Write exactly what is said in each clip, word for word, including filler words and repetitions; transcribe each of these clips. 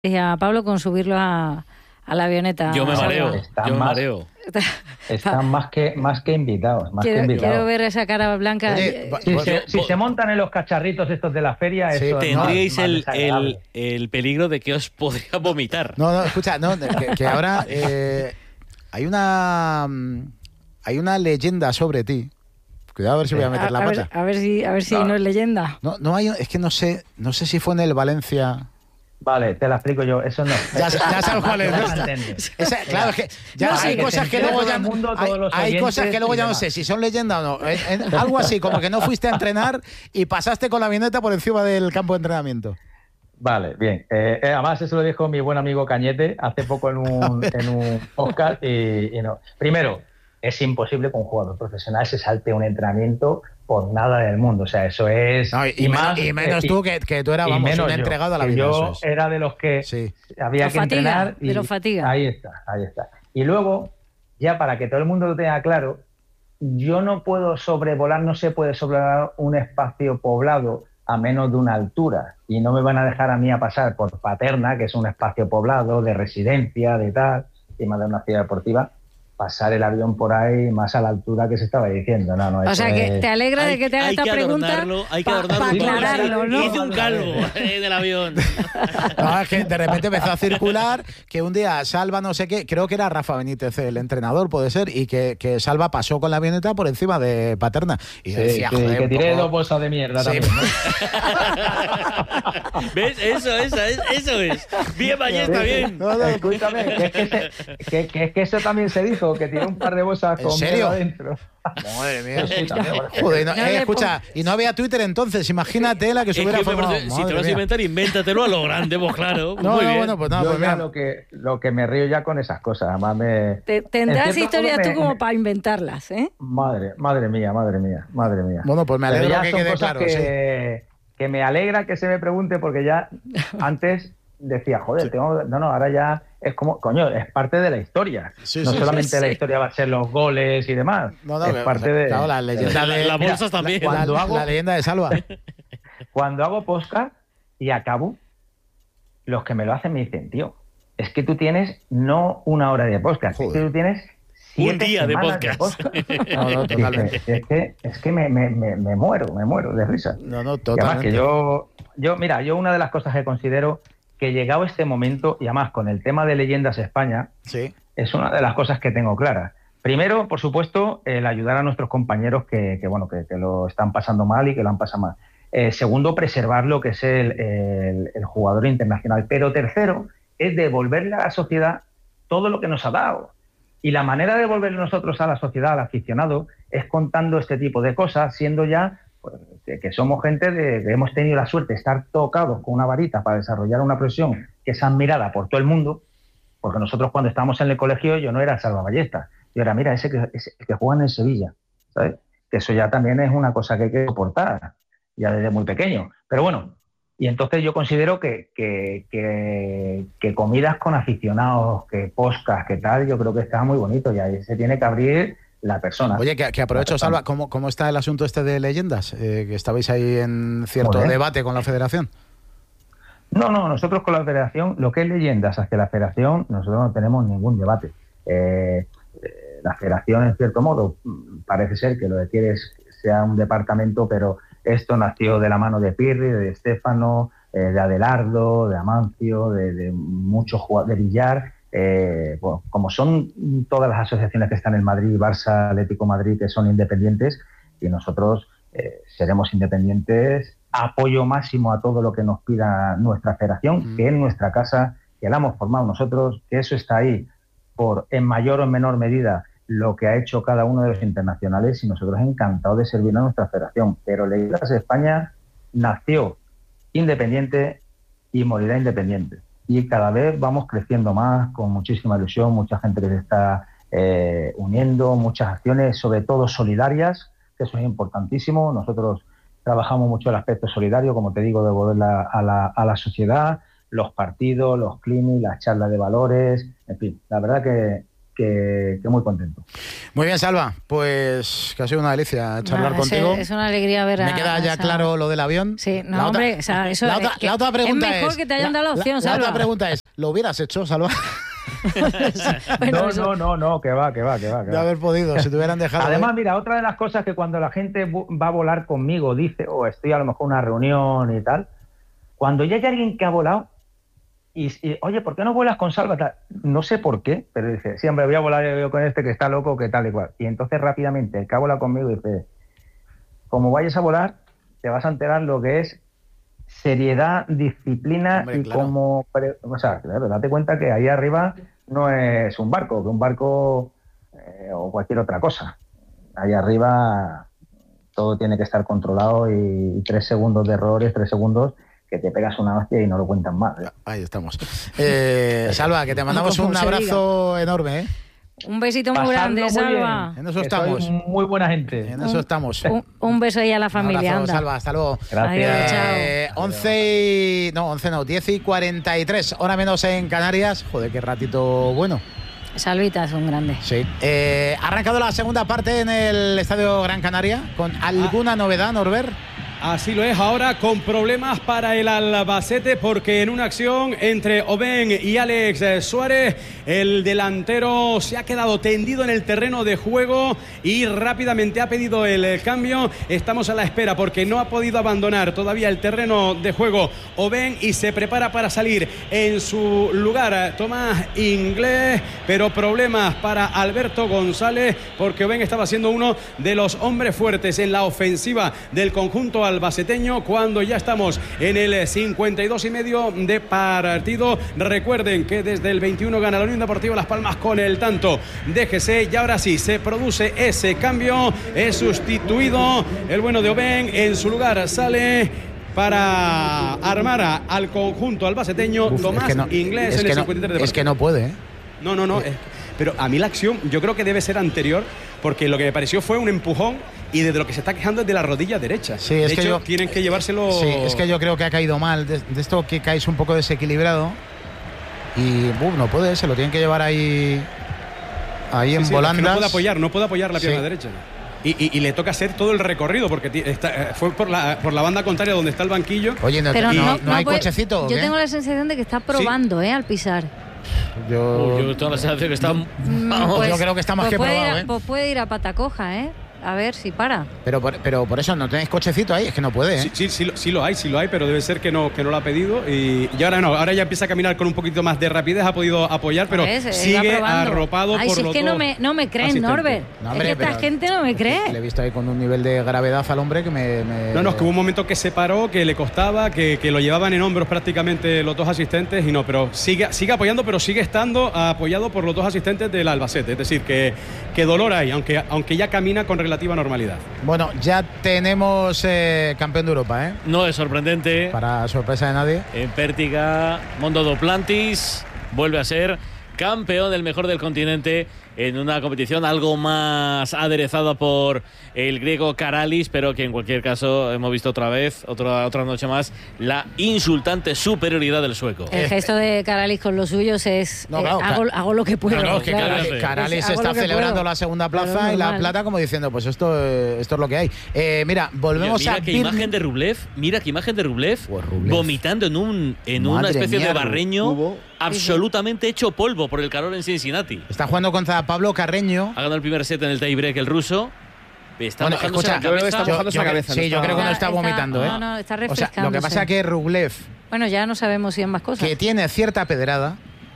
eh, a Pablo con subirlo a, a la avioneta. Yo me mareo, Están yo me más- mareo. Están más que más que invitados, más quiero, que invitados. quiero ver esa cara blanca. Oye, Eh, va- Si, Pues se, yo- si se montan en los cacharritos estos de la feria, Sí, eso Tendríais no es el, más desagradable. el, el peligro de que os podría vomitar. No, no, escucha, no, que, que ahora eh, hay una mm, hay una leyenda sobre ti. Cuidado a ver si voy a meter a, la a ver, pata. a ver si, a ver si No. no es leyenda. No, no hay, es que no sé, no sé si fue en el Valencia. Vale, te la explico yo. Eso no. Ya, ya sabes cuál es, Lo ¿no? vas a entender. Esa- claro, es que ya No, hay sí, que cosas se que entere luego todo ya el mundo, hay, todos los hay cosas oyentes que luego y ya no demás. sé si son leyenda o no. En- en- algo así, como que no fuiste a entrenar y pasaste con la avioneta por encima del campo de entrenamiento. Vale, bien. Eh, eh, además, eso lo dijo mi buen amigo Cañete hace poco en un, en un podcast. Y, y no. Primero, es imposible que un jugador profesional se salte un entrenamiento por nada del mundo. O sea, eso es. No, y, y más, menos, y menos eh, tú, que, que tú eras, y vamos, menos un yo, entregado a la que vida. Yo eso es. era de los que Sí. había Lo que fatiga, entrenar. de lo fatiga. Ahí está, ahí está. Y luego, ya para que todo el mundo lo tenga claro, yo no puedo sobrevolar, no se puede sobrevolar un espacio poblado a menos de una altura. Y no me van a dejar a mí a pasar por Paterna, que es un espacio poblado de residencia, de tal, encima de una ciudad deportiva, pasar el avión por ahí más a la altura que se estaba diciendo. No, no, O eso sea, que es- te alegra de Hay, que te haga hay esta que pregunta adornarlo, hay que para adornarlo. aclararlo, ¿no? Hice un calvo en el avión. No, es que de repente empezó a circular que un día Salva no sé qué, creo que era Rafa Benítez el entrenador, puede ser, y que, que Salva pasó con la avioneta por encima de Paterna. Y yo Sí, decía, sí, joder, que un tiré poco- dos bolsas de mierda Sí. también, ¿no? ¿Ves? Eso, eso, es- eso es. Bien, Ballesta, bien. No, no, escúchame, que es que, se- que- que es que eso también se dijo, que tiró un par de bolsas ¿En con serio? mierda adentro. Madre mía. Sí, también, bueno. Joder, no- No eh, le escucha, y no había Twitter entonces, imagínate la que Es se hubiera que me formado. parece- si te Madre lo vas a mía. inventar, invéntatelo a lo grande, vos, claro. No, Muy no, bien. bueno, pues no, Yo pues ya mira. lo que, lo que me río ya con esas cosas, además me... Te- tendrás en cierto historias modo tú me- como me- para inventarlas, ¿eh? Madre, madre mía, madre mía, madre mía. Bueno, pues me Pero alegro ya que son quede cosas claro, que, que me alegra que se me pregunte, porque ya antes decía, joder, tengo... No, no, ahora ya es como, coño, es parte de la historia. Sí, no sí, solamente sí. la historia va a ser los goles y demás. No, no, es pero- parte de... claro, la leyenda La- de las mira, bolsas también. la- Cuando la, hago- la leyenda de Salva. Cuando hago podcast y acabo, los que me lo hacen me dicen, tío, es que tú tienes no una hora de podcast, es que Joder. tú tienes siete Un día de semanas podcast. No, no, totalmente. Es que, es que, es que me, me, me, me muero, me muero de risa. No, no, Y además totalmente. que yo, yo, mira, yo una de las cosas que considero que llegado este momento, y además con el tema de Leyendas España, Sí. es una de las cosas que tengo claras. Primero, por supuesto, el ayudar a nuestros compañeros que, que, bueno, que, que lo están pasando mal y que lo han pasado mal. Eh, segundo, preservar lo que es el, el, el jugador internacional. Pero tercero, es devolverle a la sociedad todo lo que nos ha dado. Y la manera de devolverle nosotros a la sociedad, al aficionado, es contando este tipo de cosas, siendo ya pues, que, que somos gente de, que hemos tenido la suerte de estar tocados con una varita para desarrollar una profesión que es admirada por todo el mundo. Porque nosotros cuando estábamos en el colegio yo no era Salva Ballesta, yo era, mira, ese que, ese que juega en el Sevilla, ¿sabes? Que eso ya también es una cosa que hay que soportar, ya desde muy pequeño. Pero bueno, y entonces yo considero que, que, que, que comidas con aficionados, que podcast, que tal, yo creo que está muy bonito y ahí se tiene que abrir la persona. Oye, que, que aprovecho, La persona. Salva, ¿cómo, ¿cómo está el asunto este de leyendas? Eh, que estabais ahí en cierto Joder. debate con la federación. No, no, nosotros con la federación, lo que es leyendas hacia la federación, nosotros no tenemos ningún debate. Eh, eh, la federación, en cierto modo, mm, parece ser que lo que quiere es que sea un departamento, pero esto nació de la mano de Pirri, de Estefano, eh, de Adelardo, de Amancio, de, de muchos jugadores, de Villar. Eh, bueno, como son todas las asociaciones que están en Madrid, Barça, Atlético Madrid, que son independientes, y nosotros eh, seremos independientes, apoyo máximo a todo lo que nos pida nuestra federación, Mm. que es nuestra casa, que la hemos formado nosotros, que eso está ahí por, en mayor o menor medida, lo que ha hecho cada uno de los internacionales, y nosotros encantados de servir a nuestra federación. Pero Leyendas de España nació independiente y morirá independiente. Y cada vez vamos creciendo más, con muchísima ilusión, mucha gente que se está eh, uniendo, muchas acciones, sobre todo solidarias, que eso es importantísimo. Nosotros trabajamos mucho el aspecto solidario, como te digo, de volver a, a, la, a la sociedad, los partidos, los clinics, las charlas de valores, en fin, la verdad que, que, que muy contento. Muy bien, Salva, pues que ha sido una delicia charlar Ah, contigo. Es, es una alegría ver a... Me queda ya a- claro lo del avión. Sí, no, La otra- hombre, o sea, eso la otra, es que la otra pregunta es es... mejor que te hayan dado la opción, la, Salva. la otra pregunta es, ¿lo hubieras hecho, Salva? Bueno, no, eso- no, no, no, que va, que va, que va. Que De va. haber podido, si te hubieran dejado... Además, mira, otra de las cosas que cuando la gente bu- va a volar conmigo dice, o oh, estoy a lo mejor en una reunión y tal, cuando ya hay alguien que ha volado y, y, oye, ¿por qué no vuelas con Salva? Tal? No sé por qué, pero dice, sí, hombre, voy a volar yo con este que está loco, que tal y cual. Y entonces rápidamente el que ha volado conmigo dice, como vayas a volar, te vas a enterar lo que es seriedad, disciplina Hombre, y claro. como... pre- O sea, claro, date cuenta que ahí arriba no es un barco, que un barco eh, o cualquier otra cosa. Ahí arriba todo tiene que estar controlado y, y tres segundos de errores, tres segundos que te pegas una hostia y no lo cuentan más. ¿eh? Ahí estamos. Eh, Salva, que te mandamos Como un se abrazo enorme, ¿eh? Un besito muy Pasadlo grande, muy Salva. En eso Que estamos. sois muy buena gente. En eso estamos. Un, un beso ahí a la Un familia, abrazo, anda. Salva, hasta luego. Gracias. Adiós, chao. Eh, once y... No, once no, diez y cuarenta y tres, hora menos en Canarias. Joder, qué ratito bueno. Salvita es un grande. Sí. Eh, ha arrancado la segunda parte en el Estadio Gran Canaria. ¿Con alguna novedad, Norbert? Así lo es ahora, con problemas para el Albacete, porque en una acción entre Oben y Alex Suárez, el delantero se ha quedado tendido en el terreno de juego y rápidamente ha pedido el cambio. Estamos a la espera porque no ha podido abandonar todavía el terreno de juego Oben y se prepara para salir en su lugar Tomás Inglés, pero problemas para Alberto González, porque Oben estaba siendo uno de los hombres fuertes en la ofensiva del conjunto albaceteño cuando ya estamos en el cincuenta y dos y medio de partido. Recuerden que desde el veintiuno gana la Unión Deportiva Las Palmas con el tanto de G C y ahora sí se produce ese cambio. Es sustituido el bueno de Oben, en su lugar sale para armar a- al conjunto albaceteño Uf, Tomás es que no, Inglés es en que el no, cincuenta y tres de es que no puede, ¿eh? no, no, no. es- pero a mí la acción yo creo que debe ser anterior, porque lo que me pareció fue un empujón y desde lo que se está quejando es de la rodilla derecha. Sí, de es que hecho, yo- tienen que llevárselo... Sí, es que yo creo que ha caído mal. De, de esto que caes un poco desequilibrado. Y uf, no puede, se lo tienen que llevar ahí. Ahí Sí, en sí, es que volandas. no puede apoyar, no puede apoyar la pierna Sí. derecha. Y, y- y le toca hacer todo el recorrido, porque ti- está- eh, fue por la, por la banda contraria donde está el banquillo. Oye, no, Pero no, no, no hay puede- cochecito. ¿o Yo qué? tengo la sensación de que está probando, ¿eh? Al pisar. Yo, Uy, yo tengo la sensación que está... Mm, Vamos. yo creo que está más pues que puede ir probado, a- ¿eh? Pues puede ir a pata coja, ¿eh? A ver si para. pero, por, pero por eso no tenéis cochecito ahí, es que no puede, ¿eh? Sí, sí, sí, lo- sí lo hay, sí lo hay, pero debe ser que no, que no lo ha pedido. Y, y ahora no, ahora ya empieza a caminar con un poquito más de rapidez, ha podido apoyar, pero ¿Ves? Iba sigue probando. arropado Ay, por si es los que no dos me, no me creen, asistentes. Norbert. No, es hombre, que esta pero- gente no me cree. Le he visto ahí con un nivel de gravedad al hombre que me. me- No, no, es que hubo un momento que se paró, que le costaba, que, que lo llevaban en hombros prácticamente los dos asistentes y no, pero sigue, sigue apoyando, pero sigue estando apoyado por los dos asistentes del Albacete. Es decir, que, que dolor hay, aunque, aunque ya camina con relativa normalidad. Bueno, ya tenemos eh, campeón de Europa, ¿eh? No es sorprendente. Para sorpresa de nadie. En Pértiga, Mondo Duplantis vuelve a ser campeón del mejor del continente en una competición algo más aderezada por el griego Karalis, pero que en cualquier caso hemos visto otra vez, otra, otra noche más, la insultante superioridad del sueco. El gesto de Caralis con los suyos es No, eh, claro, hago, Ca- hago lo que puedo. No, no, es que claro. Caralis- Caralis Es- hago está lo que celebrando puedo. la segunda Pero plaza es y la normal. plata como diciendo, pues esto, eh, esto es lo que hay. Eh, mira, volvemos mira a qué Birmingham. imagen de Rublev, mira qué imagen de Rublev, Pues Rublev. vomitando en un en una Madre especie mía, de barreño hubo- absolutamente hecho polvo por el calor en Cincinnati. Está jugando contra Pablo Carreño. Ha ganado el primer set en el tiebreak el ruso. Está Bueno, mojándose escucha, la yo creo que cabeza. está mojándose la cabeza, Sí, no yo está- creo que no está, Está- vomitando, ¿eh? no, no, está O sea, lo que refrescándose. pasa es que Rublev, Bueno, ya no sabemos si hay más cosas. que tiene cierta pedrada,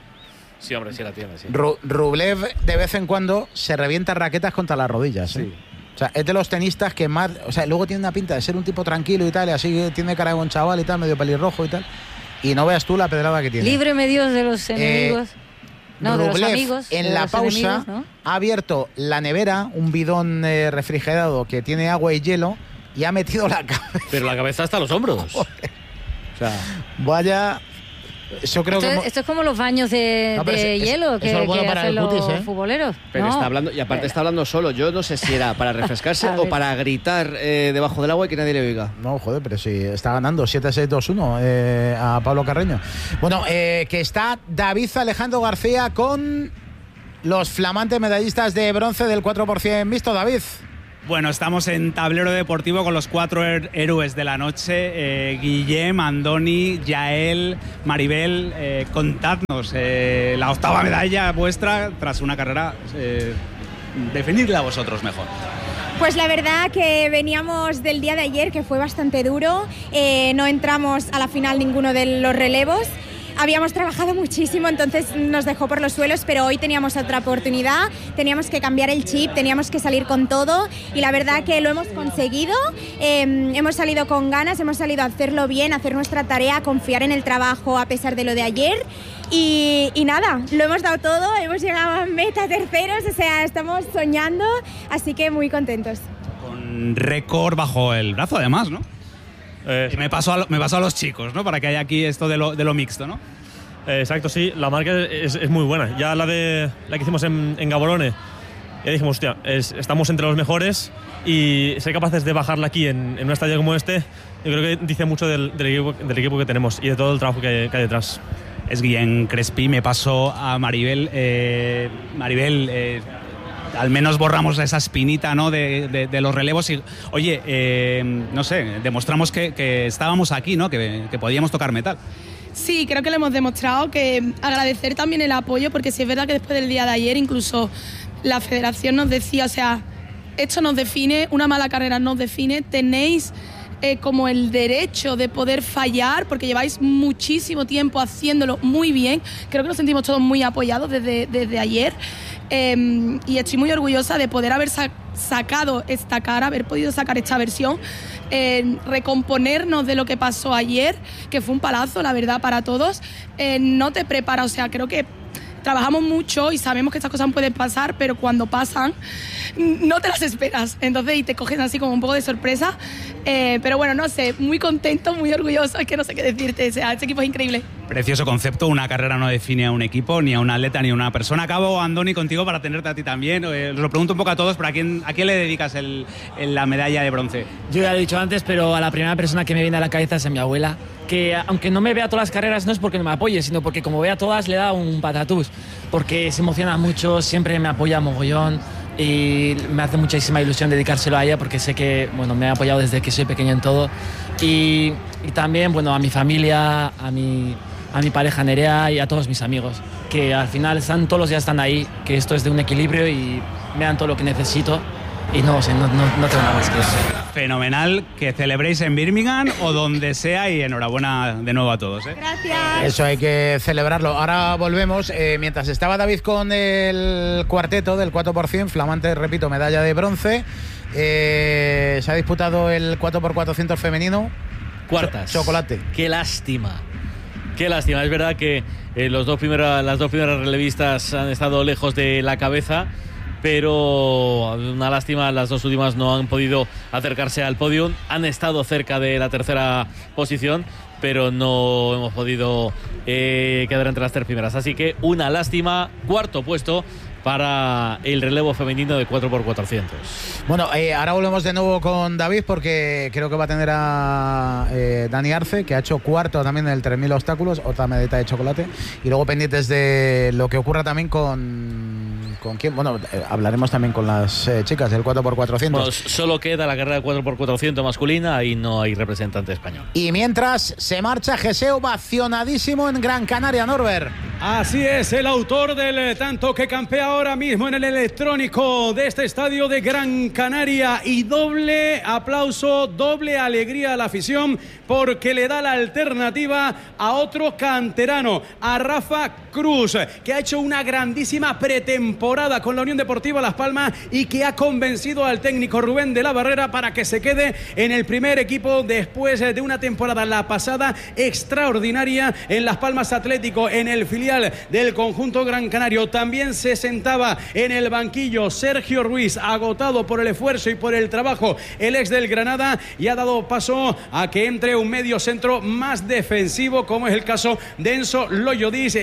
Sí, hombre, sí la tiene, sí. Ru- Rublev de vez en cuando se revienta raquetas contra las rodillas. ¿eh? O sea, es de los tenistas que más. O sea, luego tiene una pinta de ser un tipo tranquilo y tal, y así tiene cara de buen chaval y tal, medio pelirrojo y tal. Y no veas tú la pedrada que tiene. Líbreme Dios de los enemigos. no, de los Rublev, amigos. en de la los pausa, enemigos, ¿no? ha abierto la nevera, un bidón eh, refrigerado que tiene agua y hielo, y ha metido la cabeza. Pero la cabeza hasta los hombros. O sea, Vaya. Eso creo Esto, que. es, hemos- esto es como los baños de, No, pero de es- es- hielo que, eso es bueno que para hacen el los cutis, ¿eh? futboleros. Pero No. está hablando, y aparte está hablando solo. Yo no sé si era para refrescarse A o ver. para gritar eh, debajo del agua y que nadie le oiga. No, joder, pero sí, está ganando siete seis dos uno eh, a Pablo Carreño. Bueno, eh, que está David Alejandro García con los flamantes medallistas de bronce del cuatro por cien mixto, David. Bueno, estamos en tablero deportivo con los cuatro her- héroes de la noche, eh, Guillem, Andoni, Yael, Maribel. Eh, contadnos, eh, la octava medalla vuestra tras una carrera, eh, definidla vosotros mejor. Pues la verdad que veníamos del día de ayer, que fue bastante duro, eh, no entramos a la final ninguno de los relevos. Habíamos trabajado muchísimo, entonces nos dejó por los suelos, pero hoy teníamos otra oportunidad, teníamos que cambiar el chip, teníamos que salir con todo y la verdad que lo hemos conseguido. Eh, hemos salido con ganas, hemos salido a hacerlo bien, a hacer nuestra tarea, a confiar en el trabajo a pesar de lo de ayer y, y nada, lo hemos dado todo, hemos llegado a meta terceros, o sea, estamos soñando, así que muy contentos. Con récord bajo el brazo además, ¿no? Eh, me paso a, lo, me paso a los chicos, ¿no? Para que haya aquí esto de lo, de lo mixto, ¿no? eh, exacto, sí, la marca es, es muy buena. Ya la de la que hicimos en, en Gaborone, ya dijimos, hostia, es, estamos entre los mejores y ser capaces de bajarla aquí en, en un estadio como este, yo creo que dice mucho del, del, equipo, del equipo que tenemos y de todo el trabajo que hay, que hay detrás. Es Guillem Crespi, me paso a Maribel. Eh, Maribel, eh, al menos borramos esa espinita, ¿no? de, de, de los relevos y, oye, eh, no sé, demostramos que, que estábamos aquí, ¿no? Que, que podíamos tocar metal. Sí, creo que lo hemos demostrado, que agradecer también el apoyo, porque sí es verdad que después del día de ayer incluso la federación nos decía, o sea, esto nos define, una mala carrera nos define, tenéis eh, como el derecho de poder fallar, porque lleváis muchísimo tiempo haciéndolo muy bien. Creo que nos sentimos todos muy apoyados desde, desde ayer. Eh, y estoy muy orgullosa de poder haber sa- sacado esta cara, haber podido sacar esta versión, eh, recomponernos de lo que pasó ayer, que fue un palazo, la verdad, para todos. Eh, no te prepara, o sea, creo que trabajamos mucho y sabemos que estas cosas pueden pasar, pero cuando pasan no te las esperas, entonces y te cogen así como un poco de sorpresa, eh, pero bueno, no sé, muy contento, muy orgulloso, es que no sé qué decirte, o sea, este equipo es increíble. Precioso concepto, una carrera no define a un equipo, ni a un atleta, ni a una persona. Acabo, Andoni, contigo para tenerte a ti también. Eh, os lo pregunto un poco a todos, pero ¿a quién, a quién le dedicas el, el, la medalla de bronce? Yo ya lo he dicho antes, pero a la primera persona que me viene a la cabeza es a mi abuela, que aunque no me vea todas las carreras no es porque no me apoye, sino porque como vea todas le da un patatús, porque se emociona mucho, siempre me apoya mogollón y me hace muchísima ilusión dedicárselo a ella porque sé que bueno, me ha apoyado desde que soy pequeño en todo y, y también bueno, a mi familia, a mi, a mi pareja Nerea y a todos mis amigos, que al final están, todos los días están ahí, que esto es de un equilibrio y me dan todo lo que necesito. Y no, o sea, no, no, no tengo nada más que decir. Fenomenal, que celebréis en Birmingham o donde sea y enhorabuena de nuevo a todos, ¿eh? Gracias. Eso hay que celebrarlo. Ahora volvemos. Eh, mientras estaba David con el cuarteto del cuatro por cien, flamante, repito, medalla de bronce, eh, se ha disputado el cuatro por cuatrocientos femenino. Cuartas. Cho- chocolate. Qué lástima. Qué lástima. Es verdad que eh, los dos primeras, las dos primeras relevistas han estado lejos de la cabeza, pero una lástima, las dos últimas no han podido acercarse al podio, han estado cerca de la tercera posición, pero no hemos podido eh, quedar entre las tres primeras, así que una lástima, cuarto puesto para el relevo femenino de cuatro por cuatrocientos. Bueno, eh, ahora volvemos de nuevo con David porque creo que va a tener a eh, Dani Arce, que ha hecho cuarto también en el tres mil obstáculos, otra medallita de chocolate, y luego pendientes de lo que ocurra también con... ¿Con quién? Bueno, eh, hablaremos también con las eh, chicas del cuatro por cuatrocientos. Bueno, solo queda la carrera de cuatro por cuatrocientos masculina y no hay representante español. Y mientras se marcha Jesé ovacionadísimo en Gran Canaria, Norbert. Así es, el autor del tanto que campea ahora mismo en el electrónico de este estadio de Gran Canaria, y doble aplauso, doble alegría a la afición porque le da la alternativa a otro canterano, a Rafa Cruz, que ha hecho una grandísima pretemporada con la Unión Deportiva Las Palmas y que ha convencido al técnico Rubén de la Barrera para que se quede en el primer equipo después de una temporada, la pasada, extraordinaria en Las Palmas Atlético, en el filial del conjunto gran canario. También se sentaba en el banquillo Sergio Ruiz, agotado por el esfuerzo y por el trabajo, el ex del Granada, y ha dado paso a que entre un medio centro más defensivo, como es el caso de Enzo Loyodis, y es que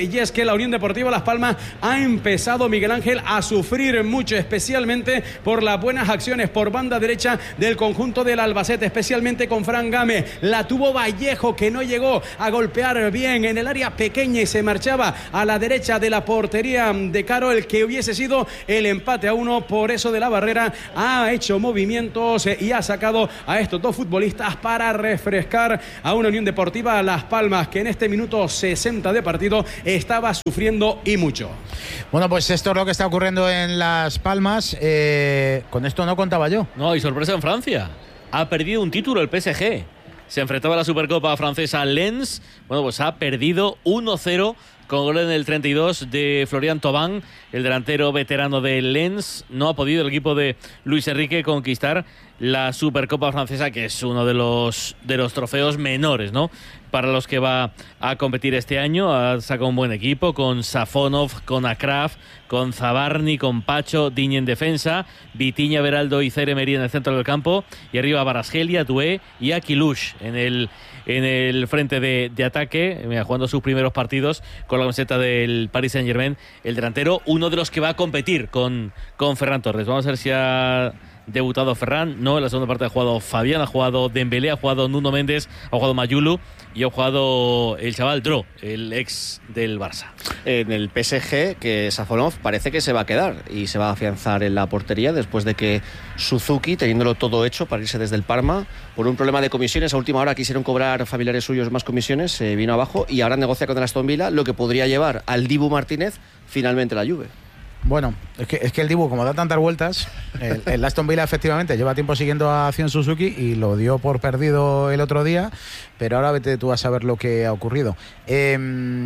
que la Unión Deportiva Las Palmas ha empezado, Miguel Ángel, a sufrir mucho, especialmente por las buenas acciones por banda derecha del conjunto del Albacete, especialmente con Fran Gámez. La tuvo Vallejo, que no llegó a golpear bien en el área pequeña y se marchaba a la derecha de la portería de Caro, el que hubiese sido el empate a uno. Por eso de la Barrera ha hecho movimientos y ha sacado a estos dos futbolistas para refrescar a una Unión Deportiva Las Palmas que en este minuto sesenta de partido estaba sufriendo y mucho. Bueno, pues esto es lo que está ocurriendo en Las Palmas. Eh, con esto no contaba yo. No, hay sorpresa en Francia. Ha perdido un título el P S G. Se enfrentaba a la Supercopa francesa Lens. Bueno, pues ha perdido uno cero con gol en el treinta y dos de Florian Thauvin, el delantero veterano de Lens. No ha podido el equipo de Luis Enrique conquistar la Supercopa francesa, que es uno de los, de los trofeos menores, ¿no?, para los que va a competir este año. Ha sacado un buen equipo con Safonov, con Akraf, con Zabarni, con Pacho, Digne en defensa, Vitinha, Beraldo y Zaire Emery en el centro del campo, y arriba Barasgelia, Doué y Aquilush en el, en el frente de, de ataque, mira, jugando sus primeros partidos con la camiseta del Paris Saint-Germain, el delantero, uno de los que va a competir con, con Ferran Torres. Vamos a ver si ha debutado Ferran. No, en la segunda parte ha jugado Fabián, ha jugado Dembélé, ha jugado Nuno Méndez, ha jugado Mayulu y ha jugado el chaval Dro, el ex del Barça. En el P S G, que Safonov parece que se va a quedar y se va a afianzar en la portería después de que Suzuki, teniéndolo todo hecho para irse desde el Parma, por un problema de comisiones, a última hora quisieron cobrar familiares suyos más comisiones, se vino abajo y ahora negocia con el Aston Villa, lo que podría llevar al Dibu Martínez finalmente a la Juve. Bueno, es que, es que el Dibu, como da tantas vueltas, el, el Aston Villa efectivamente lleva tiempo siguiendo a Zion Suzuki y lo dio por perdido el otro día, pero ahora vete tú a saber lo que ha ocurrido. Eh,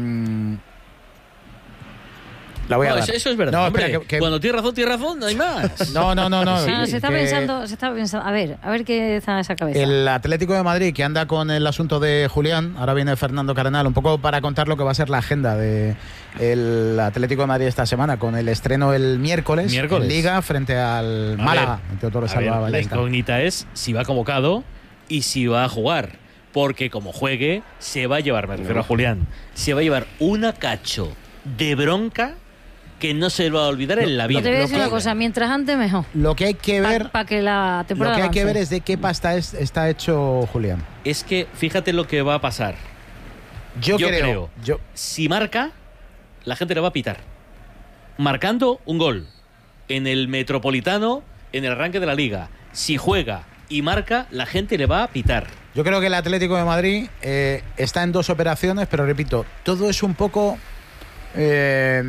La voy a no, dar. Eso, eso es verdad. No, hombre, espera, que, que... Cuando tienes razón, tienes razón, no hay más. No, no, no, no. Sí, no se está que... pensando, se está pensando. A ver, a ver qué está en esa cabeza. El Atlético de Madrid, que anda con el asunto de Julián, ahora viene Fernando Cardenal, un poco para contar lo que va a ser la agenda de el Atlético de Madrid esta semana, con el estreno el miércoles, miércoles. en Liga frente al a Málaga. Ver, a ver, la incógnita es si va convocado y si va a jugar. Porque como juegue, se va a llevar, me refiero a Julián, se va a llevar una cacho de bronca que no se va a olvidar en la vida. Te voy a decir una cosa, mientras antes mejor. Lo que hay que ver, para pa que la temporada lo que hay avance. que ver es de qué pasta es, está hecho Julián. Es que fíjate lo que va a pasar. Yo, yo creo, creo, yo... si marca, la gente le va a pitar. Marcando un gol en el Metropolitano, en el arranque de la Liga. Si juega y marca, la gente le va a pitar. Yo creo que el Atlético de Madrid eh, está en dos operaciones, pero repito, todo es un poco... Eh,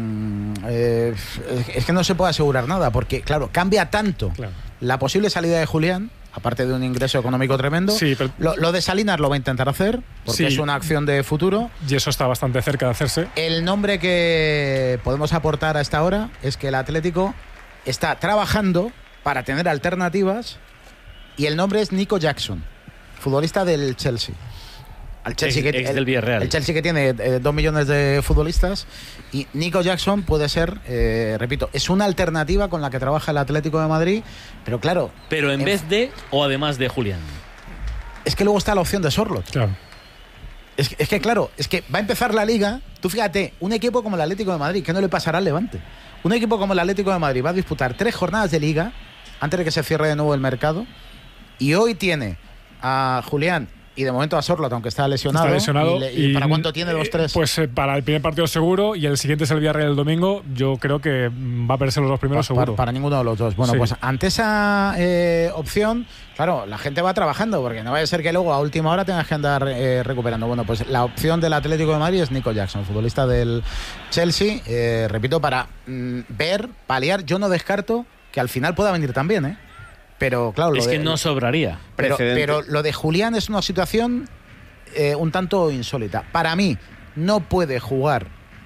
eh, es que no se puede asegurar nada, porque claro, cambia tanto claro. la posible salida de Julián, aparte de un ingreso económico tremendo. Sí, pero... lo, lo de Salinas lo va a intentar hacer, porque sí. es una acción de futuro. Y eso está bastante cerca de hacerse. El nombre que podemos aportar a esta hora es que el Atlético está trabajando para tener alternativas, y el nombre es Nico Jackson, futbolista del Chelsea. El Chelsea, ex, que, ex el, del Villarreal. el Chelsea que tiene eh, dos millones de futbolistas, y Nico Jackson puede ser, eh, repito, es una alternativa con la que trabaja el Atlético de Madrid, pero claro... Pero en, en vez de o además de Julián. Es que luego está la opción de Sorloth. Claro. Es, es que claro, es que va a empezar la Liga, tú fíjate, un equipo como el Atlético de Madrid, ¿qué no le pasará al Levante? Un equipo como el Atlético de Madrid va a disputar tres jornadas de Liga antes de que se cierre de nuevo el mercado, y hoy tiene a Julián y de momento a Sorloth, aunque está lesionado. Está lesionado. ¿Y, le, y, y para cuánto tiene los tres? Pues eh, para el primer partido seguro, y el siguiente es el Villarreal el domingo. Yo creo que va a perderse los dos primeros pa, seguro. Para, para ninguno de los dos. Bueno, sí. pues ante esa eh, opción, claro, la gente va trabajando, porque no vaya a ser que luego a última hora tengas que andar eh, recuperando. Bueno, pues la opción del Atlético de Madrid es Nico Jackson, futbolista del Chelsea. Eh, repito, para mm, ver, paliar, yo no descarto que al final pueda venir también, ¿eh? Pero claro, lo es de, que no sobraría. Pero, pero lo de Julián es una situación eh, un tanto insólita. Para mí, no puede jugar.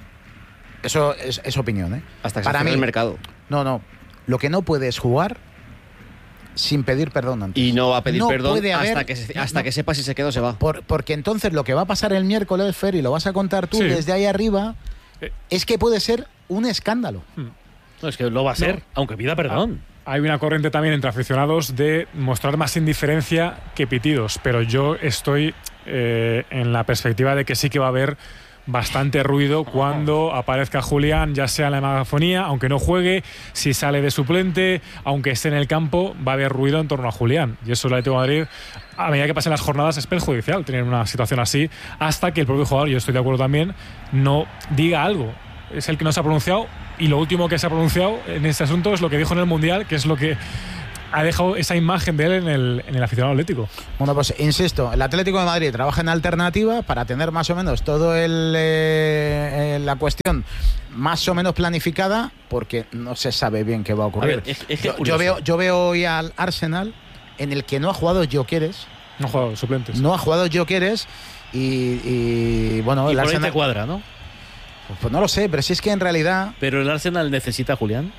Eso es, es opinión, ¿eh? Hasta que Para se cierre mí, el mercado. No, no. Lo que no puede es jugar sin pedir perdón antes. Y no va a pedir no perdón haber, hasta, que, se, hasta no, que sepa si se queda o se va. Por, porque entonces lo que va a pasar el miércoles, Fer, y lo vas a contar tú sí. desde ahí arriba, eh. es que puede ser un escándalo. No, es que lo va a ser, no. aunque pida perdón. Ah. Hay una corriente también entre aficionados de mostrar más indiferencia que pitidos, pero yo estoy eh, en la perspectiva de que sí que va a haber bastante ruido cuando aparezca Julián, ya sea en la megafonía, aunque no juegue, si sale de suplente, aunque esté en el campo, va a haber ruido en torno a Julián. Y eso el Atlético de Madrid, a medida que pasen las jornadas, es perjudicial tener una situación así, hasta que el propio jugador, yo estoy de acuerdo también, no diga algo. Es el que no se ha pronunciado, y lo último que se ha pronunciado en este asunto es lo que dijo en el Mundial, que es lo que ha dejado esa imagen de él en el, en el aficionado atlético. Bueno, pues insisto, el Atlético de Madrid trabaja en alternativa para tener más o menos todo el eh, la cuestión más o menos planificada, porque no se sabe bien qué va a ocurrir. A ver, es, es que yo, yo veo yo veo hoy al Arsenal en el que no ha jugado Gyökeres, no ha jugado suplentes, no ha jugado Gyökeres y, y bueno, y el por Arsenal ahí te cuadra, ¿no? Pues no lo sé, pero si es que en realidad, pero el Arsenal necesita a Julián,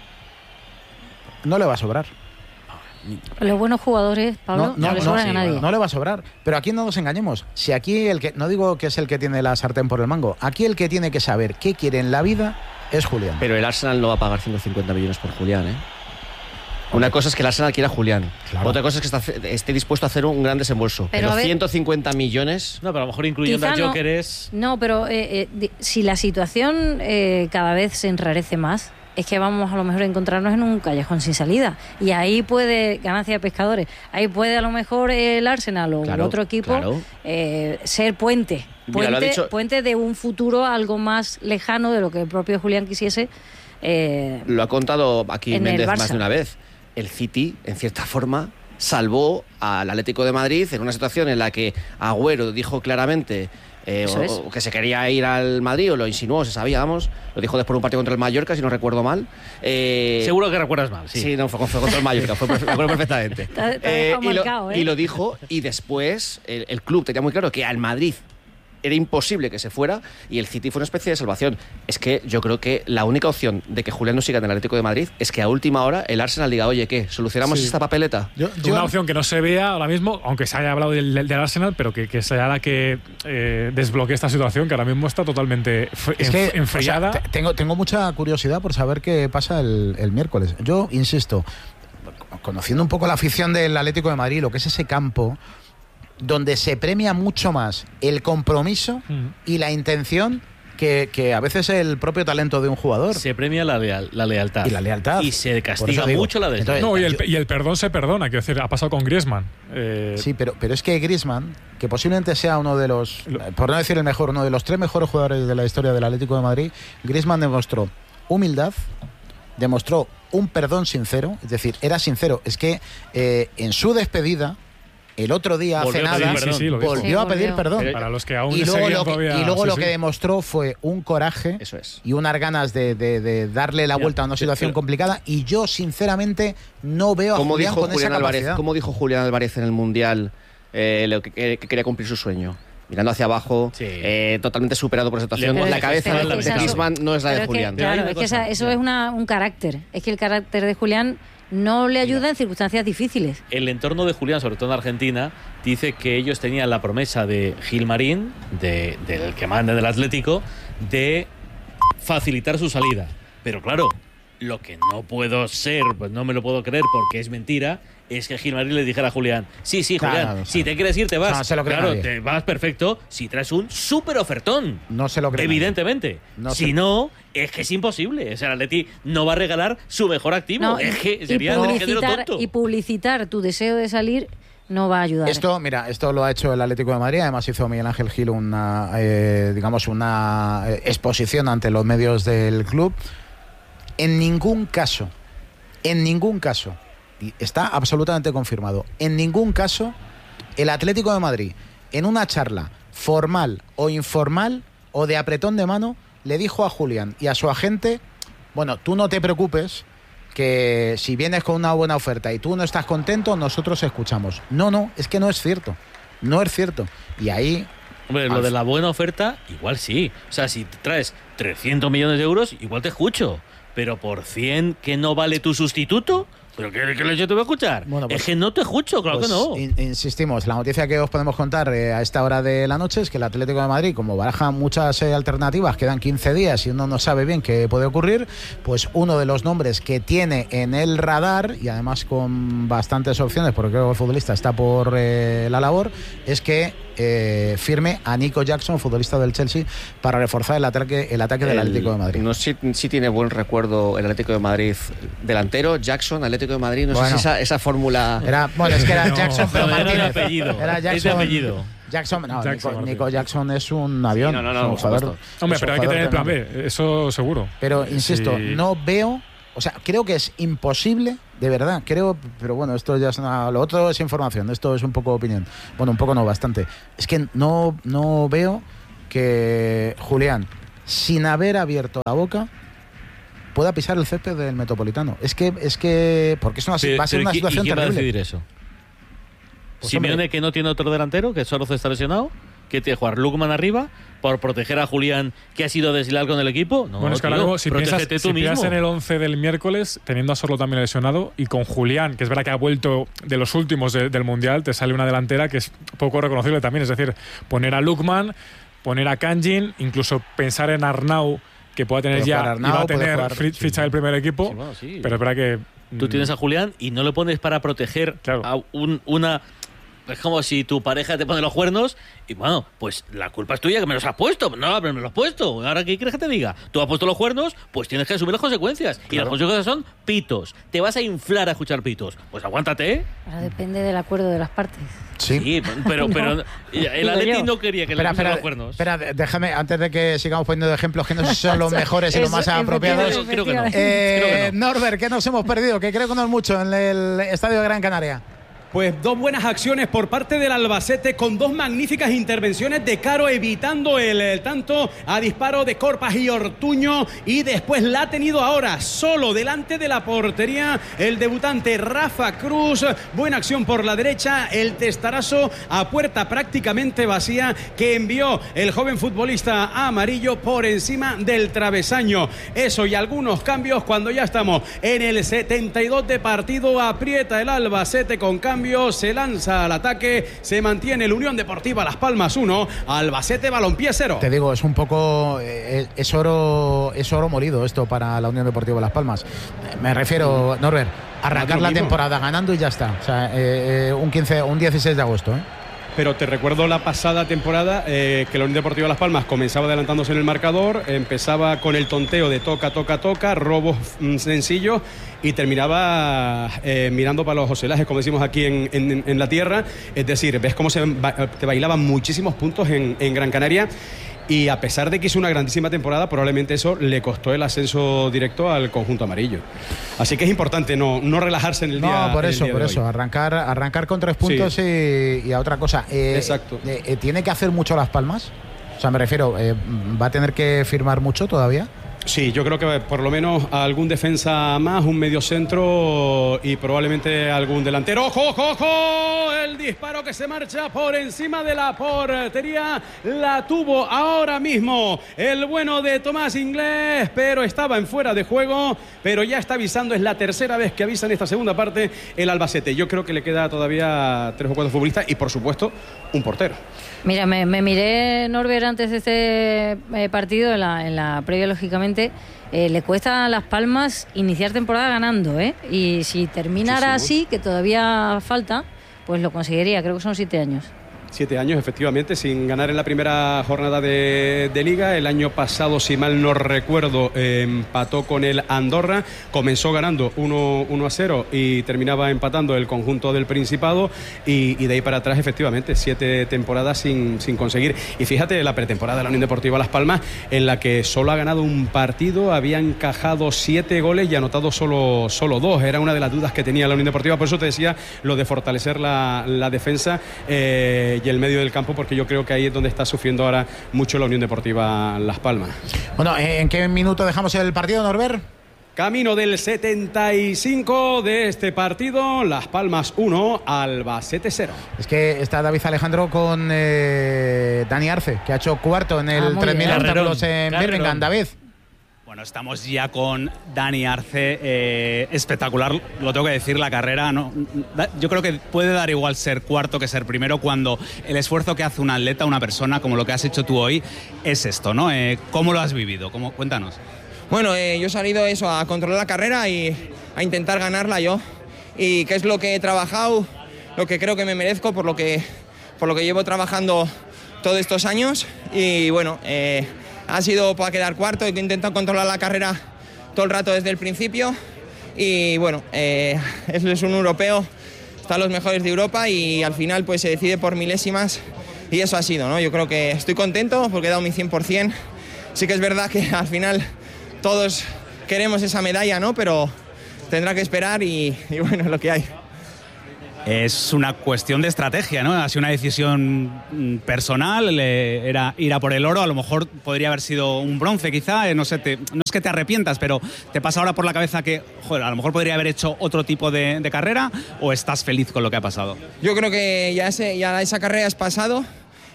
no le va a sobrar. Los buenos jugadores, Pablo, no, no, no le sobran no, sí, a nadie. No le va a sobrar. Pero aquí no nos engañemos. Si aquí el que, no digo que es el que tiene la sartén por el mango, aquí el que tiene que saber qué quiere en la vida es Julián. Pero el Arsenal no va a pagar ciento cincuenta millones por Julián, ¿eh? Una cosa es que el Arsenal quiera a Julián. Claro. Otra cosa es que está, esté dispuesto a hacer un gran desembolso. Pero, pero ver, ciento cincuenta millones... No, pero a lo mejor incluyendo a Gyökeres... No, no, pero eh, eh, si la situación eh, cada vez se enrarece más, es que vamos a lo mejor a encontrarnos en un callejón sin salida. Y ahí puede, ganancia de pescadores, ahí puede a lo mejor el Arsenal o claro, otro equipo claro. eh, ser puente. Puente, Mira, dicho... puente de un futuro algo más lejano de lo que el propio Julián quisiese. Eh, lo ha contado aquí Méndez más de una vez. El City, en cierta forma, salvó al Atlético de Madrid en una situación en la que Agüero dijo claramente... Eh, o, o que se quería ir al Madrid, o lo insinuó, se sabía, vamos, lo dijo después de un partido contra el Mallorca, si no recuerdo mal. Eh, Seguro que recuerdas mal, sí. Sí, no, fue, fue contra el Mallorca, fue, me acuerdo perfectamente. Te, te eh, y, marcado, lo, ¿eh? y lo dijo, y después el, el club tenía muy claro que al Madrid era imposible que se fuera, y el City fue una especie de salvación. Es que yo creo que la única opción de que Julián no siga en el Atlético de Madrid es que a última hora el Arsenal diga, oye, ¿qué? ¿Solucionamos sí. esta papeleta? Yo, yo, una opción que no se vea ahora mismo, aunque se haya hablado del, del Arsenal, pero que, que sea la que eh, desbloquee esta situación, que ahora mismo está totalmente es que, enfriada. O sea, tengo, tengo mucha curiosidad por saber qué pasa el, el miércoles. Yo insisto, conociendo un poco la afición del Atlético de Madrid, lo que es ese campo donde se premia mucho más el compromiso mm. y la intención que, que a veces el propio talento de un jugador. Se premia la, leal, la lealtad. Y la lealtad. Y se castiga mucho la deslealtad. No, y el, y el perdón se perdona, quiero decir, ha pasado con Griezmann. Eh... Sí, pero, pero es que Griezmann, que posiblemente sea uno de los, por no decir el mejor, uno de los tres mejores jugadores de la historia del Atlético de Madrid, Griezmann demostró humildad, demostró un perdón sincero, es decir, era sincero. Es que eh, en su despedida, el otro día, hace nada, sí, sí, volvió a pedir perdón. Para los que aún y luego lo que, todavía, y luego sí, lo sí. que demostró fue un coraje Eso es. y unas ganas de, de, de darle la vuelta a una situación pero, complicada. Y yo, sinceramente, no veo a ¿cómo Julián dijo con Julián esa Álvarez, capacidad. ¿Cómo dijo Julián Álvarez en el Mundial eh, lo que, que, que quería cumplir su sueño? Mirando hacia abajo, sí. eh, totalmente superado por esa situación. Pero la es, cabeza de, de Griezmann no es la de Julián. Que, claro, es que esa, eso es una, un carácter. Es que el carácter de Julián no le ayuda Mira, en circunstancias difíciles. El entorno de Julián, sobre todo en Argentina, dice que ellos tenían la promesa de Gilmarín, de, del que manda del Atlético, de facilitar su salida. Pero claro, lo que no puedo ser, pues no me lo puedo creer porque es mentira, es que Gilmarín le dijera a Julián, sí, sí, Julián, claro, no, si te quieres ir te vas. No, se lo cree claro, nadie. Te vas perfecto si traes un súper ofertón. No se lo cree Evidentemente. No si se... no, es que es imposible. O sea, el Atleti no va a regalar su mejor activo. No, es que y, sería y el género tonto. Y publicitar tu deseo de salir no va a ayudar. Esto, mira, esto lo ha hecho el Atlético de Madrid. Además hizo Miguel Ángel Gil una, eh, digamos, una exposición ante los medios del club. En ningún caso, en ningún caso, y está absolutamente confirmado, en ningún caso el Atlético de Madrid, en una charla formal o informal o de apretón de mano, le dijo a Julián y a su agente, bueno, tú no te preocupes, que si vienes con una buena oferta y tú no estás contento, nosotros escuchamos. No, no, es que no es cierto. No es cierto. Y ahí... Hombre, lo de la buena oferta, igual sí. O sea, si traes trescientos millones de euros, igual te escucho. Pero por cien que no vale tu sustituto, ¿pero qué, qué leche te voy a escuchar? Bueno, pues, es que no te escucho, claro pues que no. In, insistimos, la noticia que os podemos contar eh, a esta hora de la noche es que el Atlético de Madrid, como baraja muchas eh, alternativas, quedan quince días y uno no sabe bien qué puede ocurrir, pues uno de los nombres que tiene en el radar, y además con bastantes opciones, porque creo que el futbolista está por eh, la labor, es que eh, firme a Nico Jackson, futbolista del Chelsea, para reforzar el ataque, el ataque del el, Atlético de Madrid. No sé si, si tiene buen recuerdo el Atlético de Madrid delantero, Jackson, Atlético de Madrid, no bueno, sé si esa, esa fórmula... Era, bueno, es que era Jackson, no, pero Martínez. Era apellido. Era Jackson, es de apellido. Jackson, no, Jackson, Nico, Nico Jackson es un avión. Sí, no, no, no, un jugador, Hombre, pero hay que tener el plan B, eso seguro. Pero, insisto, sí. no veo... O sea, creo que es imposible, de verdad, creo, pero bueno, esto ya es una, lo otro es información, esto es un poco opinión. Bueno, un poco no, bastante. Es que no, no veo que Julián, sin haber abierto la boca, pueda pisar el césped del Metropolitano. Es que, es que, porque es una, pero, va a ser una ¿y, situación ¿y quién terrible. va a decidir eso? Pues Simeone, hombre, que no tiene otro delantero, que solo se está lesionado, que tiene que jugar Lukman arriba por proteger a Julián, que ha sido desleal con el equipo. No, bueno, es que ahora mismo, si piensas, tú si mismo. piensas en el once del miércoles, teniendo a Sorlo también lesionado, y con Julián, que es verdad que ha vuelto de los últimos de, del Mundial, te sale una delantera que es poco reconocible también. Es decir, poner a Lukman, poner a Kangin, incluso pensar en Arnau, que pueda tener ya, Arnau, y va a tener jugar, ficha sí. del primer equipo, sí, bueno, sí. Pero es verdad que... Tú tienes a Julián y no lo pones para proteger claro. a un, una... Es como si tu pareja te pone los cuernos y bueno, pues la culpa es tuya que me los has puesto. No, pero me los has puesto. Ahora, ¿qué quieres que te diga? Tú has puesto los cuernos, pues tienes que asumir las consecuencias. Claro. Y las consecuencias son pitos. Te vas a inflar a escuchar pitos. Pues aguántate. Ahora depende del acuerdo de las partes. Sí, sí pero, pero no. El Atleti no quería que le pusiera los cuernos. Espera, déjame, antes de que sigamos poniendo ejemplos que no sé si son los mejores y los más apropiados. Creo que no. Eh, creo que no. Norbert, ¿qué nos hemos perdido? Que creo que no es mucho en el Estadio de Gran Canaria. Pues dos buenas acciones por parte del Albacete con dos magníficas intervenciones de Caro evitando el, el tanto a disparo de Corpas y Ortuño, y después la ha tenido ahora solo delante de la portería el debutante Rafa Cruz. Buena acción por la derecha, el testarazo a puerta prácticamente vacía que envió el joven futbolista amarillo por encima del travesaño. Eso y algunos cambios cuando ya estamos en el setenta y dos de partido. Aprieta el Albacete con cambios. Se lanza al ataque, se mantiene el Unión Deportiva Las Palmas uno, Albacete Balompié cero. Te digo, es un poco eh, es oro es oro molido esto para la Unión Deportiva Las Palmas. Me refiero, Norbert, arrancar la temporada ganando y ya está. O sea, eh, un quince, un dieciséis de agosto, ¿eh? Pero te recuerdo la pasada temporada eh, que la Unión Deportiva Las Palmas comenzaba adelantándose en el marcador, empezaba con el tonteo de toca, toca, toca, robos mm, sencillos y terminaba eh, mirando para los oselajes, como decimos aquí en, en, en la tierra. Es decir, ves cómo se te bailaban muchísimos puntos en, en Gran Canaria. Y a pesar de que hizo una grandísima temporada, probablemente eso le costó el ascenso directo al conjunto amarillo. Así que es importante no, no relajarse en el no, día. No, por eso, por eso. Hoy. Arrancar, arrancar con tres puntos sí. y, y a otra cosa. Eh, Exacto. Eh, ¿Tiene que hacer mucho Las Palmas? O sea, me refiero, eh, ¿va a tener que firmar mucho todavía? Sí, yo creo que por lo menos algún defensa más, un medio centro y probablemente algún delantero. ¡Ojo, ojo, ojo! El disparo que se marcha por encima de la portería la tuvo ahora mismo el bueno de Tomás Inglés, pero estaba en fuera de juego, pero ya está avisando, es la tercera vez que avisa en esta segunda parte el Albacete. Yo creo que le queda todavía tres o cuatro futbolistas y por supuesto un portero. Mira, me, me miré, Norbert, antes de este eh, partido, en la, en la previa, lógicamente, eh, le cuesta a Las Palmas iniciar temporada ganando, ¿eh? Y si terminara sí, sí, así, que todavía falta, pues lo conseguiría, creo que son siete años. Siete años, efectivamente, sin ganar en la primera jornada de, de Liga. El año pasado, si mal no recuerdo, eh, empató con el Andorra. Comenzó ganando uno a cero y terminaba empatando el conjunto del Principado. Y, y de ahí para atrás, efectivamente, siete temporadas sin, sin conseguir. Y fíjate, la pretemporada de la Unión Deportiva Las Palmas, en la que solo ha ganado un partido, había encajado siete goles y anotado solo, solo dos. Era una de las dudas que tenía la Unión Deportiva. Por eso te decía lo de fortalecer la, la defensa. Eh, y el medio del campo, porque yo creo que ahí es donde está sufriendo ahora mucho la Unión Deportiva Las Palmas. Bueno, ¿en qué minuto dejamos el partido, Norbert? Camino del setenta y cinco de este partido, Las Palmas uno, Albacete cero. Es que está David Alejandro con eh, Dani Arce, que ha hecho cuarto en el Ah, muy tres mil bien. obstáculos Carrerón, en Birmingham. David. Bueno, estamos ya con Dani Arce, eh, espectacular, lo tengo que decir, la carrera, ¿no? Yo creo que puede dar igual ser cuarto que ser primero cuando el esfuerzo que hace un atleta, una persona, como lo que has hecho tú hoy, es esto, ¿no? Eh, ¿Cómo lo has vivido? ¿Cómo? Cuéntanos. Bueno, eh, yo he salido eso, a controlar la carrera y a intentar ganarla yo. Y qué es lo que he trabajado, lo que creo que me merezco por lo que, por lo que llevo trabajando todos estos años. Y bueno, eh, ha sido para quedar cuarto, he intentado controlar la carrera todo el rato desde el principio. Y bueno, eh, eso es un europeo, están los mejores de Europa y al final pues se decide por milésimas. Y eso ha sido, ¿no? Yo creo que estoy contento porque he dado mi cien por ciento. Sí que es verdad que al final todos queremos esa medalla, ¿no? Pero tendrá que esperar y, y bueno, es lo que hay. Es una cuestión de estrategia, ¿no? Ha sido una decisión personal, eh, era ir a por el oro, a lo mejor podría haber sido un bronce quizá, eh, no sé, te, no es que te arrepientas, pero ¿te pasa ahora por la cabeza que, joder, a lo mejor podría haber hecho otro tipo de, de carrera o estás feliz con lo que ha pasado? Yo creo que ya, ese, ya esa carrera es pasado,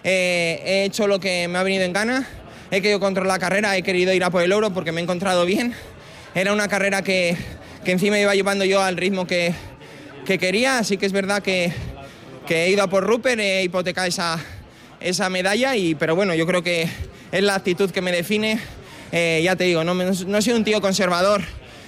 eh, he hecho lo que me ha venido en gana, he querido controlar la carrera, he querido ir a por el oro porque me he encontrado bien, era una carrera que, que encima iba llevando yo al ritmo que que quería, así que es verdad que, que he ido a por Rupert, he hipotecado esa, esa medalla, y, pero bueno, yo creo que es la actitud que me define, eh, ya te digo, no, no soy un tío conservador,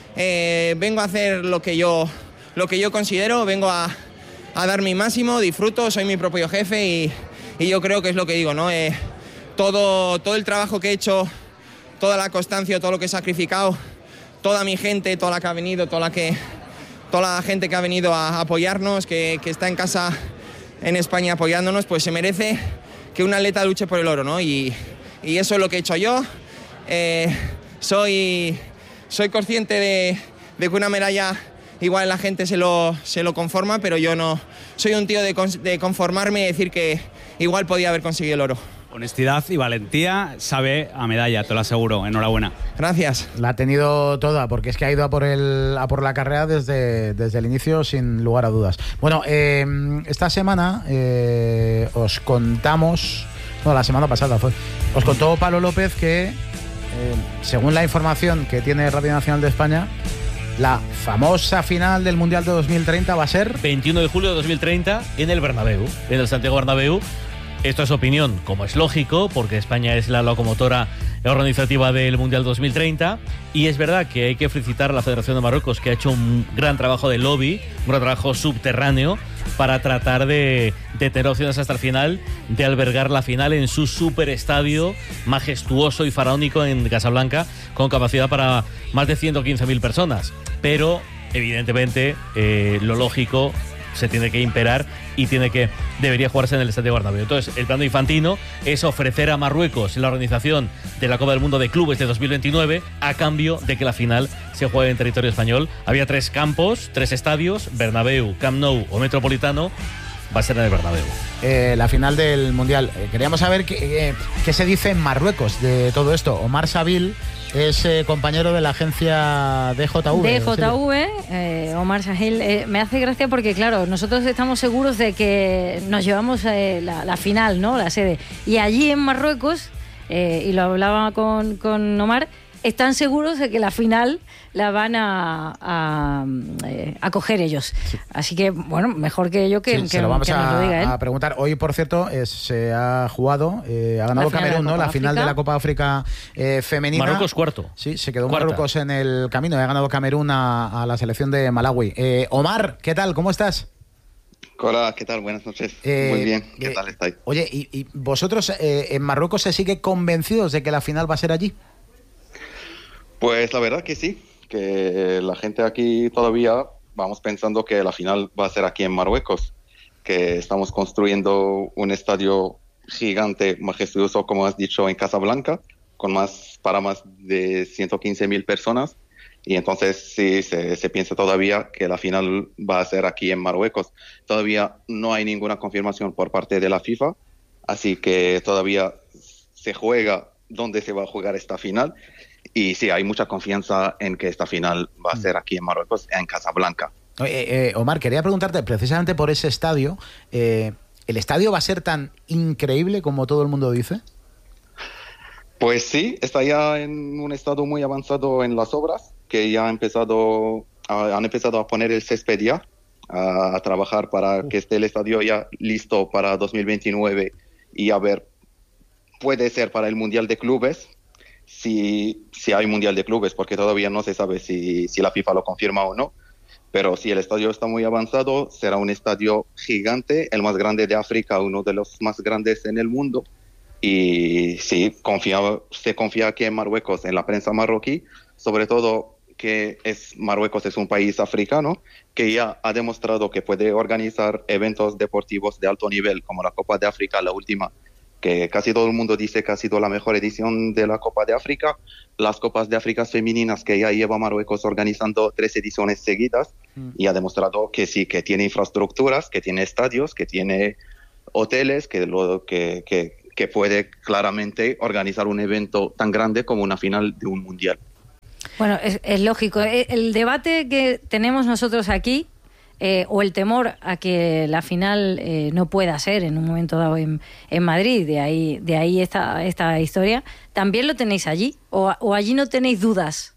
eh, vengo a hacer lo que yo, lo que yo considero, vengo a, a dar mi máximo, disfruto, soy mi propio jefe y, y yo creo que es lo que digo, ¿no? Eh, todo, todo el trabajo que he hecho, toda la constancia, todo lo que he sacrificado, toda mi gente, toda la que ha venido, toda la que... toda la gente que ha venido a apoyarnos, que, que está en casa en España apoyándonos, pues se merece que un atleta luche por el oro, ¿no? Y, y eso es lo que he hecho yo. Eh, soy, soy consciente de, de que una medalla igual la gente se lo, se lo conforma, pero yo no soy un tío de, de conformarme y decir que igual podía haber conseguido el oro. Honestidad y valentía, sabe a medalla, te lo aseguro. Enhorabuena. Gracias. La ha tenido toda, porque es que ha ido a por, el, a por la carrera desde, desde el inicio, sin lugar a dudas. Bueno, eh, esta semana eh, os contamos... No, la semana pasada fue. Os contó Pablo López que, eh, según la información que tiene Radio Nacional de España, la famosa final del Mundial de dos mil treinta va a ser... veintiuno de julio de dos mil treinta en el Bernabéu, en el Santiago Bernabéu. Esto es opinión, como es lógico, porque España es la locomotora organizativa del Mundial dos mil treinta, y es verdad que hay que felicitar a la Federación de Marruecos, que ha hecho un gran trabajo de lobby, un gran trabajo subterráneo, para tratar de, de tener opciones hasta el final, de albergar la final en su superestadio majestuoso y faraónico en Casablanca, con capacidad para más de ciento quince mil personas. Pero, evidentemente, eh, lo lógico se tiene que imperar y tiene que debería jugarse en el Estadio Bernabéu. Entonces, el plan de Infantino es ofrecer a Marruecos la organización de la Copa del Mundo de Clubes de dos mil veintinueve a cambio de que la final se juegue en territorio español. Había tres campos, tres estadios, Bernabéu, Camp Nou o Metropolitano. Va a ser en el Bernabéu. Eh, la final del Mundial. Eh, queríamos saber qué, eh, qué se dice en Marruecos de todo esto. Omar Sabil es eh, compañero de la agencia D J V. D J V, eh, Omar Sahil, eh, me hace gracia porque, claro, nosotros estamos seguros de que nos llevamos eh, la, la final, ¿no? La sede. Y allí en Marruecos, eh, y lo hablaba con, con Omar, están seguros de que la final la van a, a, eh, a coger ellos. Sí. Así que, bueno, mejor que yo que, sí, que, se lo vamos que a, nos lo diga él. a preguntar. Hoy, por cierto, eh, se ha jugado, eh, ha ganado Camerún, ¿no? La África. final de la Copa África eh, femenina. Marruecos cuarto. Sí, se quedó Cuarta. Marruecos en el camino. Ha ganado Camerún a, a la selección de Malawi. Eh, Omar, ¿qué tal? ¿Cómo estás? Hola, ¿qué tal? Buenas noches. Eh, Muy bien, ¿qué eh, tal estáis? Oye, ¿y, y vosotros eh, en Marruecos se sigue convencidos de que la final va a ser allí? Pues la verdad que sí, que la gente aquí todavía vamos pensando que la final va a ser aquí en Marruecos, que estamos construyendo un estadio gigante, majestuoso, como has dicho, en Casablanca, con más para más de ciento quince mil personas, y entonces sí, se, se piensa todavía que la final va a ser aquí en Marruecos. Todavía no hay ninguna confirmación por parte de la FIFA, así que todavía se juega dónde se va a jugar esta final. Y sí, hay mucha confianza en que esta final va a ser aquí en Marruecos, en Casablanca. Eh, eh, Omar, quería preguntarte precisamente por ese estadio. Eh, ¿El estadio va a ser tan increíble como todo el mundo dice? Pues sí, está ya en un estado muy avanzado en las obras, que ya ha empezado, a, han empezado a poner el césped ya, a, a trabajar para que esté el estadio ya listo para dos mil veintinueve y a ver, puede ser para el Mundial de Clubes, si, si hay Mundial de Clubes, porque todavía no se sabe si, si la FIFA lo confirma o no. Pero si el estadio está muy avanzado, será un estadio gigante, el más grande de África, uno de los más grandes en el mundo. Y sí, confía, se confía aquí en Marruecos, en la prensa marroquí, sobre todo que es, Marruecos es un país africano que ya ha demostrado que puede organizar eventos deportivos de alto nivel, como la Copa de África, la última, que casi todo el mundo dice que ha sido la mejor edición de la Copa de África, las Copas de África femeninas que ya lleva Marruecos organizando tres ediciones seguidas, mm. y ha demostrado que sí, que tiene infraestructuras, que tiene estadios, que tiene hoteles, que, lo, que, que, que puede claramente organizar un evento tan grande como una final de un mundial. Bueno, es, es lógico. El debate que tenemos nosotros aquí, Eh, o el temor a que la final eh, no pueda ser en un momento dado en, en Madrid, de ahí, de ahí esta, esta historia, ¿también lo tenéis allí? ¿O, o allí no tenéis dudas?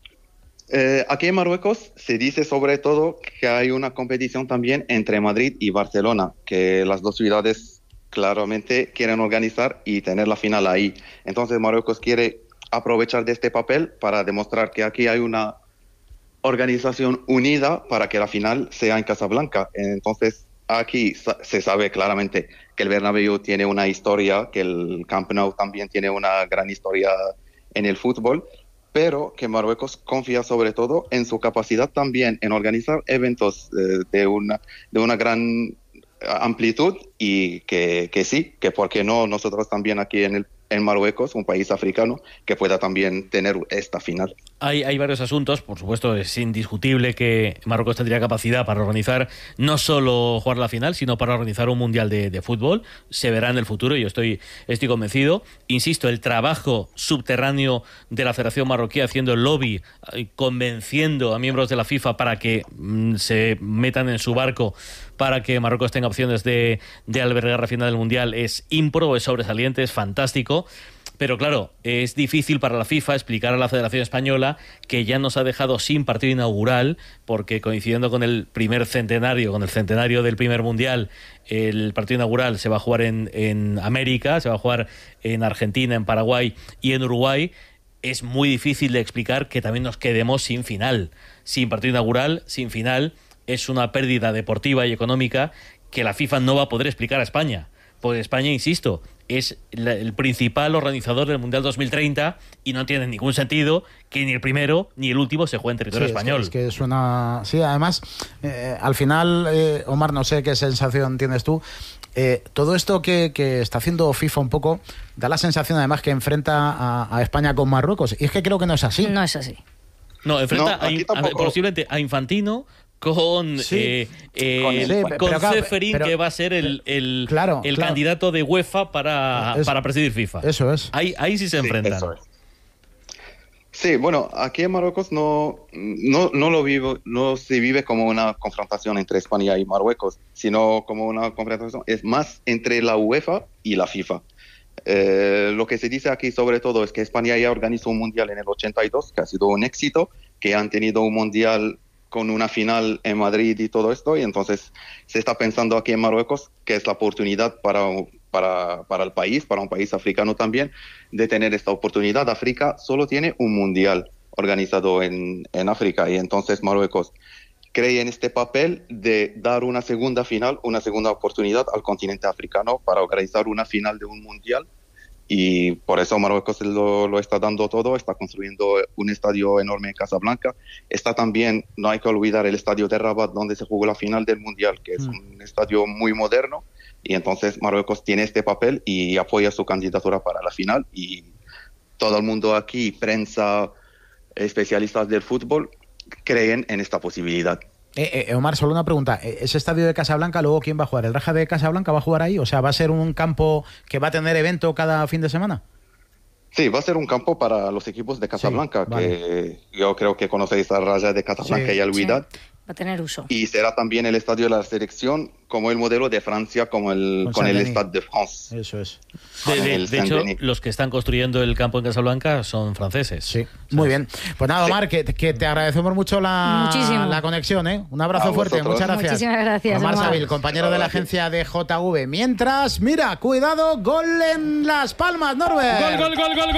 Eh, aquí en Marruecos se dice sobre todo que hay una competición también entre Madrid y Barcelona, que las dos ciudades claramente quieren organizar y tener la final ahí. Entonces Marruecos quiere aprovechar de este papel para demostrar que aquí hay una organización unida para que la final sea en Casablanca. Entonces aquí se sabe claramente que el Bernabéu tiene una historia, que el Camp Nou también tiene una gran historia en el fútbol, pero que Marruecos confía sobre todo en su capacidad también en organizar eventos eh, de una de una gran amplitud, y que, que sí, que por qué no nosotros también aquí en el en Marruecos, un país africano, que pueda también tener esta final. Hay, hay varios asuntos, por supuesto, es indiscutible que Marruecos tendría capacidad para organizar no solo jugar la final, sino para organizar un mundial de, de fútbol. Se verá en el futuro, yo estoy, estoy convencido. Insisto, el trabajo subterráneo de la Federación Marroquí haciendo el lobby, convenciendo a miembros de la FIFA para que mm, se metan en su barco para que Marruecos tenga opciones de, de albergar la final del mundial, es ímprobo, es sobresaliente, es fantástico. Pero claro, es difícil para la FIFA explicar a la Federación Española que ya nos ha dejado sin partido inaugural, porque coincidiendo con el primer centenario, con el centenario del primer mundial, el partido inaugural se va a jugar en, en América, se va a jugar en Argentina, en Paraguay y en Uruguay. Es muy difícil de explicar que también nos quedemos sin final, sin partido inaugural, sin final. Es una pérdida deportiva y económica que la FIFA no va a poder explicar a España. Porque España, insisto, es la, el principal organizador del Mundial dos mil treinta y no tiene ningún sentido que ni el primero ni el último se juegue en territorio sí, español. Es que, es que suena... Sí, además, eh, al final, eh, Omar, no sé qué sensación tienes tú. Eh, todo esto que, que está haciendo FIFA un poco da la sensación además que enfrenta a, a España con Marruecos. Y es que creo que no es así. No es así. No, enfrenta no, a, a, posiblemente a Infantino con sí, eh, eh, con, el, con pero, claro, Ceferín, pero, que va a ser el, el, claro, el claro. candidato de UEFA para, es, para presidir FIFA. Eso es. Ahí, ahí sí se enfrentan. Sí, eso es. Sí, bueno, aquí en Marruecos no, no, no, lo vivo, no se vive como una confrontación entre España y Marruecos, sino como una confrontación, es más entre la UEFA y la FIFA. Eh, lo que se dice aquí sobre todo es que España ya organizó un mundial en el ochenta y dos, que ha sido un éxito, que han tenido un mundial con una final en Madrid y todo esto, y entonces se está pensando aquí en Marruecos que es la oportunidad para, para, para el país, para un país africano también, de tener esta oportunidad. África solo tiene un mundial organizado en, en África, y entonces Marruecos cree en este papel de dar una segunda final, una segunda oportunidad al continente africano para organizar una final de un mundial. Y por eso Marruecos lo, lo está dando todo, está construyendo un estadio enorme en Casablanca. Está también, no hay que olvidar, el estadio de Rabat, donde se jugó la final del Mundial, que es mm. un estadio muy moderno. Y entonces Marruecos tiene este papel y apoya su candidatura para la final. Y todo el mundo aquí, prensa, especialistas del fútbol, creen en esta posibilidad. Eh, eh, Omar, solo una pregunta. ¿Ese estadio de Casablanca, luego quién va a jugar? ¿El Raja de Casablanca va a jugar ahí? O sea, ¿va a ser un campo que va a tener evento cada fin de semana? Sí, va a ser un campo para los equipos de Casablanca, sí, vale. que yo creo que conocéis la Raja de Casablanca sí, y el Wydad. Sí. Va a tener uso. Y será también el estadio de la selección como el modelo de Francia, como el, con, con el Stade de France. Eso es. De, de, de hecho, los que están construyendo el campo en Casablanca son franceses. Sí, ¿sabes? Muy bien. Pues nada, Omar, que, que te agradecemos mucho la, la conexión. ¿eh? Un abrazo fuerte, muchas gracias. Muchísimas gracias. Omar, Omar Savil, compañero de la agencia de J V. Mientras, mira, cuidado, gol en Las Palmas, Norbert. Gol, gol, gol, gol, gol.